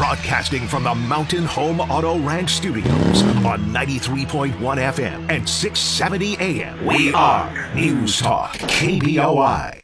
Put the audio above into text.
Broadcasting from the Mountain Home Auto Ranch Studios on 93.1 FM and 670 AM. We are News Talk KBOI.